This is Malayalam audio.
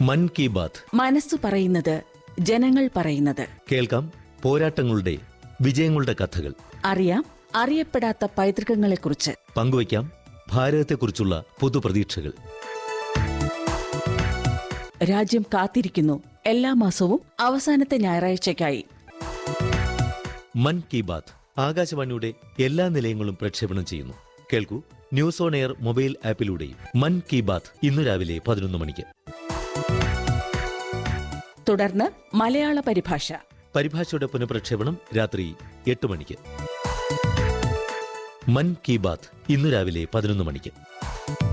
മൻ കി ബാത്ത്. മനസ്സു പറയുന്നത്, ജനങ്ങൾ പറയുന്നത്. കേൾക്കാം പോരാട്ടങ്ങളുടെ വിജയങ്ങളുടെ കഥകൾ. അറിയാം അറിയപ്പെടാത്ത പൈതൃകങ്ങളെക്കുറിച്ച്. പങ്കുവയ്ക്കാം ഭാരതത്തെക്കുറിച്ചുള്ള പുതുപ്രതീക്ഷകൾ. രാജ്യം കാത്തിരിക്കുന്നു എല്ലാ മാസവും അവസാനത്തെ ഞായറാഴ്ചയ്ക്കായി. മൻ കി ബാത്ത് ആകാശവാണിയുടെ എല്ലാ നിലയങ്ങളും പ്രക്ഷേപണം ചെയ്യുന്നു. കേൾക്കൂ, ന്യൂസ് ഓൺ എയർ മൊബൈൽ ആപ്പിലൂടെയും. മൻ കി ബാത്ത് ഇന്നു രാവിലെ 11 മണിക്ക്. തുടർന്ന് മലയാള പരിഭാഷ. പരിഭാഷയുടെ പുനഃപ്രക്ഷേപണം രാത്രി 8 മണിക്ക്. മൻ കി ബാത്ത് ഇന്നു രാവിലെ 11 മണിക്ക്.